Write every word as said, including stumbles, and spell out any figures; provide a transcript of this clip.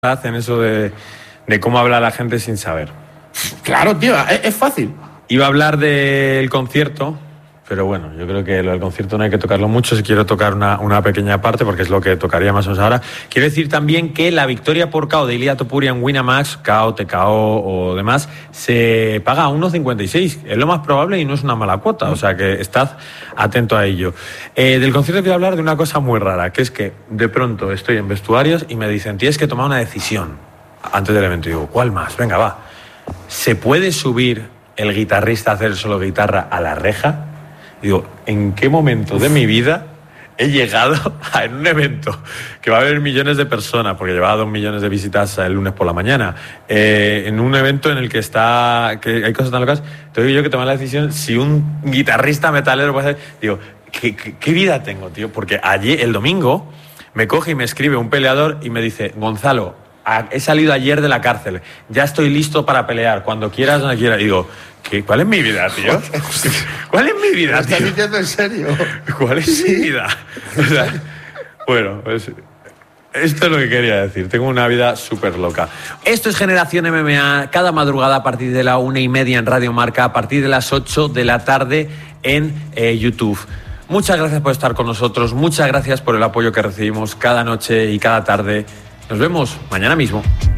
en eso de, de cómo habla la gente sin saber. Claro, tío, es, es fácil. Iba a hablar del concierto, pero bueno, yo creo que lo del concierto no hay que tocarlo mucho. Si quiero tocar una, una pequeña parte, porque es lo que tocaría más o menos ahora. Quiero decir también que la victoria por K O de Ilia Topuria en Winamax, K O, T K O o demás, se paga a uno cincuenta y seis. Es lo más probable y no es una mala cuota, o sea que estad atento a ello. Eh, del concierto quiero hablar de una cosa muy rara, que es que de pronto estoy en vestuarios y me dicen, tienes que tomar una decisión antes del evento. Y digo, ¿cuál más? Venga, va. ¿Se puede subir el guitarrista a hacer solo guitarra a la reja? Digo, ¿en qué momento de mi vida he llegado a en un evento que va a haber millones de personas, porque llevaba dos millones de visitas el lunes por la mañana, eh, en un evento en el que está que hay cosas tan locas, tengo yo que tomar la decisión si un guitarrista metalero puede hacer? Digo, ¿qué, qué, qué vida tengo, tío? Porque ayer, el domingo, me coge y me escribe un peleador y me dice, Gonzalo, he salido ayer de la cárcel, ya estoy listo para pelear, cuando quieras, donde quieras. Y digo, ¿qué? ¿Cuál es mi vida, tío? ¿Cuál es mi vida, ¿Lo tío? estás diciendo en serio? ¿Cuál es sí. mi vida? O sea, bueno, pues esto es lo que quería decir. Tengo una vida súper loca. Esto es Generación M M A, cada madrugada a partir de la una y media en Radio Marca, a partir de las ocho de la tarde en eh, YouTube. Muchas gracias por estar con nosotros, muchas gracias por el apoyo que recibimos cada noche y cada tarde. Nos vemos mañana mismo.